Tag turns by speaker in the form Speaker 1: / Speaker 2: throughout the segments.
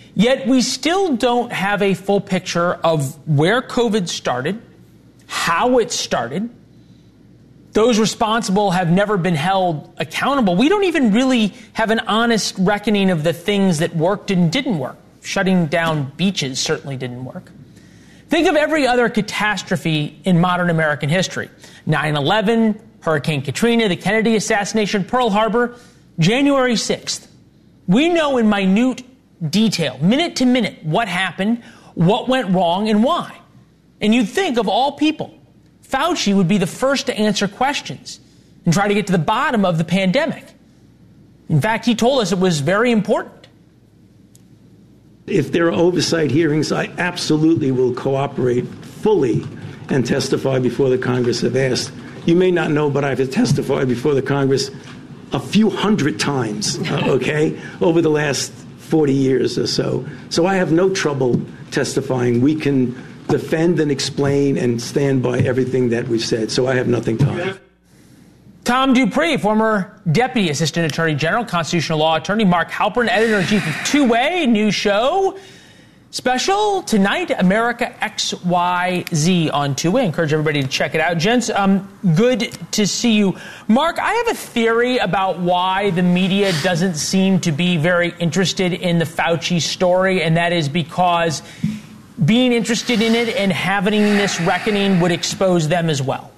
Speaker 1: Yet we still don't have a full picture of where COVID started, how it started. Those responsible have never been held accountable. We don't even really have an honest reckoning of the things that worked and didn't work. Shutting down beaches certainly didn't work. Think of every other catastrophe in modern American history. 9/11, Hurricane Katrina, the Kennedy assassination, Pearl Harbor, January 6th. We know in minute detail, minute to minute, what happened, what went wrong, and why. And you'd think, of all people, Fauci would be the first to answer questions and try to get to the bottom of the pandemic. In fact, he told us it was very important.
Speaker 2: If there are oversight hearings, I absolutely will cooperate fully and testify before the Congress if asked. You may not know, but I've testified before the Congress a few hundred times, over the last 40 years or so. So I have no trouble testifying. We can defend and explain and stand by everything that we've said. So I have nothing to hide.
Speaker 1: Tom Dupree, former Deputy Assistant Attorney General, constitutional law attorney. Mark Halperin, editor-in-chief of Two-Way, new show. Special tonight, America XYZ on Two-Way. I encourage everybody to check it out. Gents, good to see you. Mark, I have a theory about why the media doesn't seem to be very interested in the Fauci story, and that is because being interested in it and having this reckoning would expose them as well.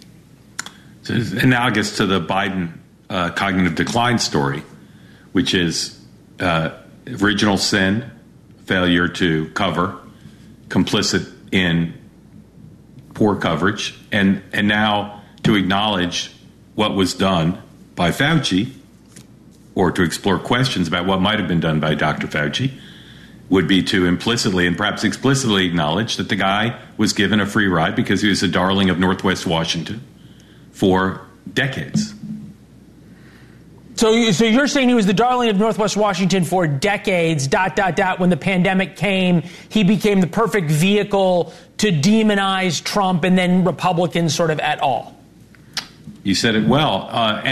Speaker 3: So it's analogous to the Biden cognitive decline story, which is original sin, failure to cover, complicit in poor coverage, and now to acknowledge what was done by Fauci, or to explore questions about what might have been done by Dr. Fauci, would be to implicitly and perhaps explicitly acknowledge that the guy was given a free ride because he was a darling of Northwest Washington for decades.
Speaker 1: So you're saying he was the darling of Northwest Washington for decades, ... When the pandemic came, he became the perfect vehicle to demonize Trump and then Republicans sort of et al.
Speaker 3: You said it well.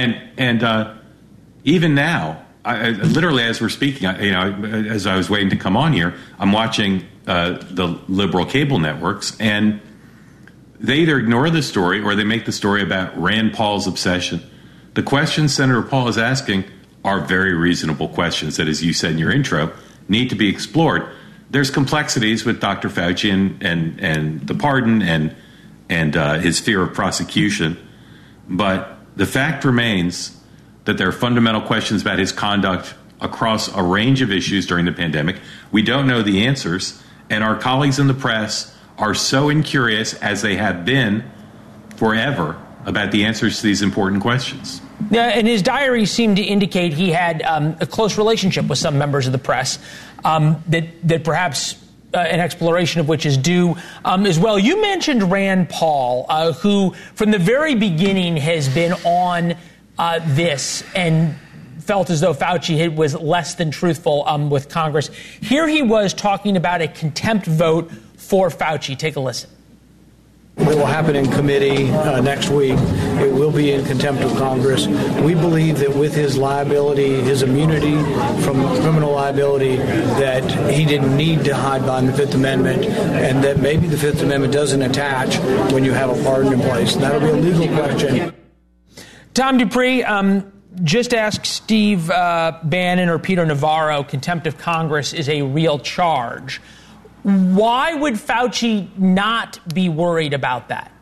Speaker 3: And even now, I literally, as we're speaking, as I was waiting to come on here, I'm watching the liberal cable networks, and they either ignore the story or they make the story about Rand Paul's obsession. The questions Senator Paul is asking are very reasonable questions that, as you said in your intro, need to be explored. There's complexities with Dr. Fauci and the pardon and his fear of prosecution, but the fact remains that there are fundamental questions about his conduct across a range of issues during the pandemic. We don't know the answers, and our colleagues in the press are so incurious, as they have been forever, about the answers to these important questions.
Speaker 1: Yeah, and his diary seemed to indicate he had a close relationship with some members of the press, that perhaps an exploration of which is due as well. You mentioned Rand Paul, who from the very beginning has been on this and felt as though Fauci was less than truthful with Congress. Here he was talking about a contempt vote for Fauci. Take a listen.
Speaker 4: It will happen in committee next week. It will be in contempt of Congress. We believe that with his liability, his immunity from criminal liability, that he didn't need to hide behind the Fifth Amendment, and that maybe the Fifth Amendment doesn't attach when you have a pardon in place. And that'll be a legal question.
Speaker 1: Tom Dupree, just ask Steve Bannon or Peter Navarro, contempt of Congress is a real charge. Why would Fauci not be worried about that?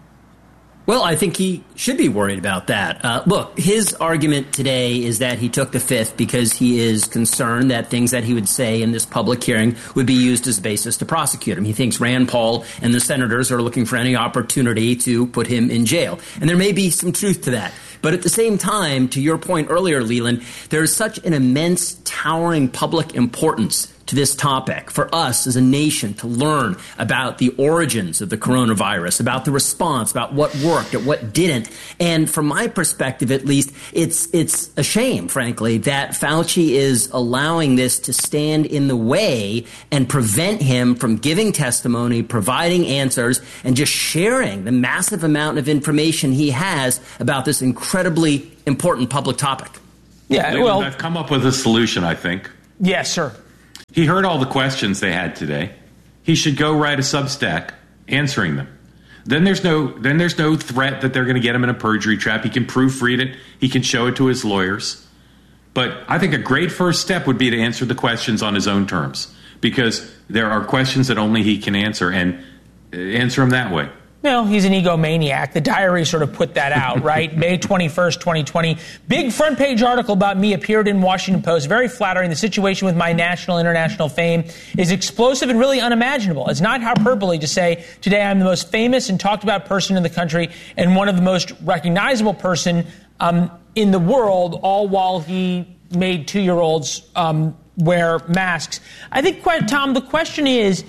Speaker 5: Well, I think he should be worried about that. Look, his argument today is that he took the Fifth because he is concerned that things that he would say in this public hearing would be used as a basis to prosecute him. He thinks Rand Paul and the senators are looking for any opportunity to put him in jail. And there may be some truth to that. But at the same time, to your point earlier, Leland, there is such an immense, towering public importance to this topic for us as a nation to learn about the origins of the coronavirus, about the response, about what worked and what didn't. And from my perspective, at least, it's a shame, frankly, that Fauci is allowing this to stand in the way and prevent him from giving testimony, providing answers, and just sharing the massive amount of information he has about this incredibly important public topic.
Speaker 1: Yeah, well,
Speaker 3: I've come up with a solution, I think.
Speaker 1: Yes, sir.
Speaker 3: He heard all the questions they had today. He should go write a Substack answering them. Then there's no threat that they're going to get him in a perjury trap. He can proofread it. He can show it to his lawyers. But I think a great first step would be to answer the questions on his own terms, because there are questions that only he can answer, and answer them that way.
Speaker 1: No, he's an egomaniac. The diary sort of put that out, right? May 21st, 2020. Big front page article about me appeared in Washington Post. Very flattering. The situation with my national, international fame is explosive and really unimaginable. It's not hyperbole to say today I'm the most famous and talked about person in the country and one of the most recognizable person in the world, all while he made 2-year-olds wear masks. I think, Tom, the question is,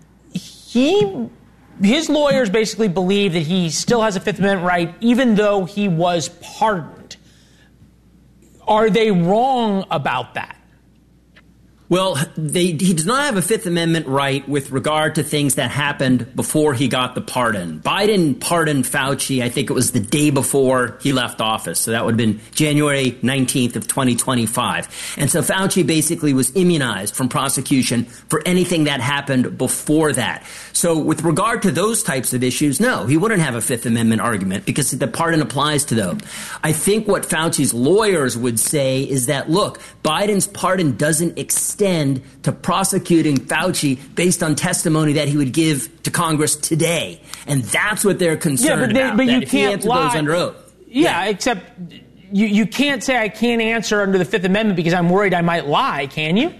Speaker 1: his lawyers basically believe that he still has a Fifth Amendment right, even though he was pardoned. Are they wrong about that?
Speaker 5: Well, he does not have a Fifth Amendment right with regard to things that happened before he got the pardon. Biden pardoned Fauci, I think it was the day before he left office. So that would have been January 19th of 2025. And so Fauci basically was immunized from prosecution for anything that happened before that. So with regard to those types of issues, no, he wouldn't have a Fifth Amendment argument because the pardon applies to them. I think what Fauci's lawyers would say is that, look, Biden's pardon doesn't extend to prosecuting Fauci based on testimony that he would give to Congress today. And that's what they're concerned about.
Speaker 1: But
Speaker 5: that
Speaker 1: you
Speaker 5: if
Speaker 1: can't
Speaker 5: he answered
Speaker 1: lie.
Speaker 5: those under oath.
Speaker 1: Yeah, except you can't say I can't answer under the Fifth Amendment because I'm worried I might lie, can you?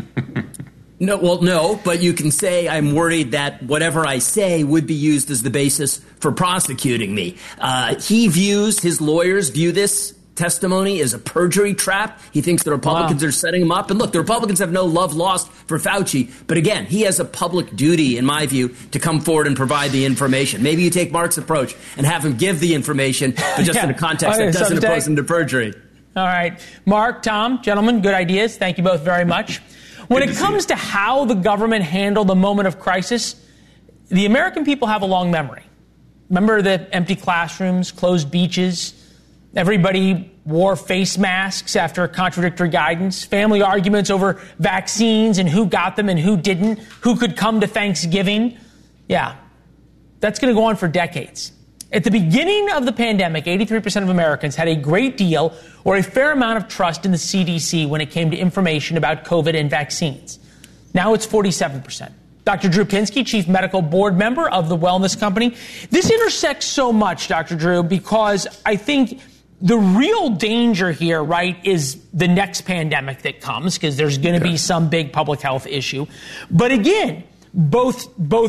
Speaker 5: No, but you can say I'm worried that whatever I say would be used as the basis for prosecuting me. His lawyers view this testimony is a perjury trap. He thinks the Republicans are setting him up. And look, the Republicans have no love lost for Fauci. But again, he has a public duty, in my view, to come forward and provide the information. Maybe you take Mark's approach and have him give the information, but just in a context that doesn't oppose him to perjury.
Speaker 1: All right. Mark, Tom, gentlemen, good ideas. Thank you both very much. When it comes to how the government handled the moment of crisis, the American people have a long memory. Remember the empty classrooms, closed beaches? Everybody wore face masks after contradictory guidance, family arguments over vaccines and who got them and who didn't, who could come to Thanksgiving. Yeah, that's going to go on for decades. At the beginning of the pandemic, 83% of Americans had a great deal or a fair amount of trust in the CDC when it came to information about COVID and vaccines. Now it's 47%. Dr. Drew Pinsky, Chief Medical Board Member of the Wellness Company. This intersects so much, Dr. Drew, because I think the real danger here, right, is the next pandemic that comes, because there's going to be some big public health issue. But again, both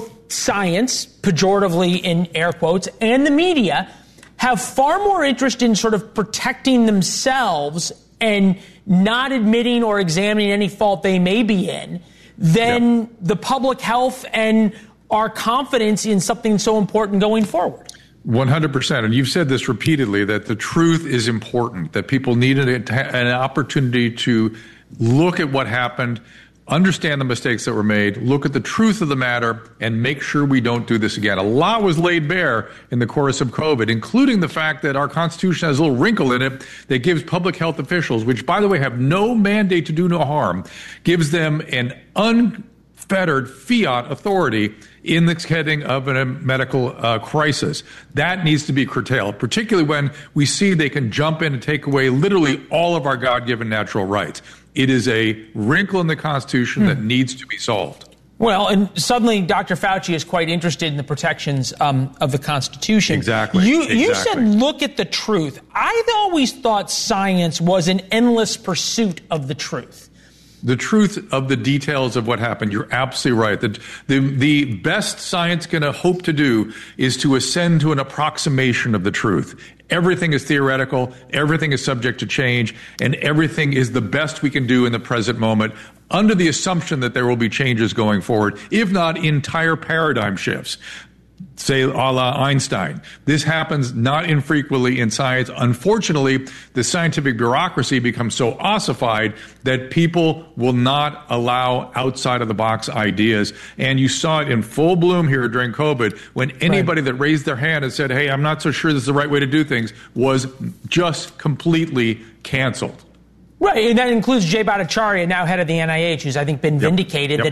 Speaker 1: science, pejoratively in air quotes, and the media have far more interest in sort of protecting themselves and not admitting or examining any fault they may be in than the public health and our confidence in something so important going forward.
Speaker 6: 100%. And you've said this repeatedly, that the truth is important, that people need an opportunity to look at what happened, understand the mistakes that were made, look at the truth of the matter, and make sure we don't do this again. A lot was laid bare in the course of COVID, including the fact that our Constitution has a little wrinkle in it that gives public health officials, which, by the way, have no mandate to do no harm, gives them an unfettered fiat authority in the heading of a medical crisis. That needs to be curtailed, particularly when we see they can jump in and take away literally all of our God-given natural rights. It is a wrinkle in the Constitution that needs to be solved.
Speaker 1: Well, and suddenly Dr. Fauci is quite interested in the protections of the Constitution.
Speaker 6: Exactly.
Speaker 1: You said look at the truth. I've always thought science was an endless pursuit of the truth.
Speaker 6: The truth of the details of what happened. You're absolutely right. The best science can hope to do is to ascend to an approximation of the truth. Everything is theoretical, everything is subject to change, and everything is the best we can do in the present moment under the assumption that there will be changes going forward, if not entire paradigm shifts. Say a la Einstein. This happens not infrequently in science. Unfortunately, the scientific bureaucracy becomes so ossified that people will not allow outside of the box ideas. And you saw it in full bloom here during COVID when anybody that raised their hand and said, hey, I'm not so sure this is the right way to do things, was just completely canceled.
Speaker 1: Right, and that includes Jay Bhattacharya, now head of the NIH, who's, I think, been vindicated that